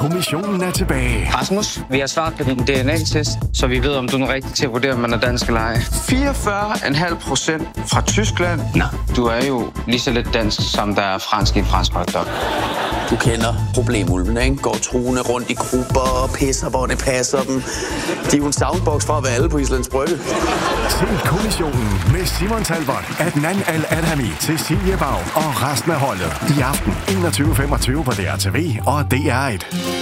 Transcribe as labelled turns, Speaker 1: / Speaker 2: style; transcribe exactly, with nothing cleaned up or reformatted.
Speaker 1: Kommissionen er tilbage.
Speaker 2: Rasmus, vi har svaret på din D N A-test, så vi ved, om du er rigtig til at vurdere, om man er dansk eller ej. fireogfyrre komma fem procent fra Tyskland. Nå, du er jo lige så lidt dansk, som der er fransk i en fransk hotdog.
Speaker 3: Du kender problemulven, ikke? Går truende rundt i grupper og pisser, hvor det passer dem. De er jo en soundbox for at være alle på Islands Brygge.
Speaker 1: Se Kommissionen med Simon Talbot, Adnan Al-Adhami, Cecilie Bag og resten af holdet. I aften enogtyve femogtyve på D R T V og D R et.